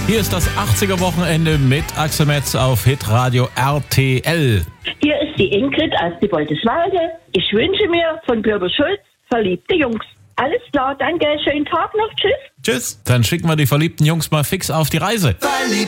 Hier ist das 80er-Wochenende mit Axel Metz auf Hitradio RTL. Hier ist die Ingrid aus die Boldeswalde. Ich wünsche mir von Bürger Schulz verliebte Jungs. Alles klar, danke, schönen Tag noch, tschüss. Tschüss. Dann schicken wir die verliebten Jungs mal fix auf die Reise. Verliebt.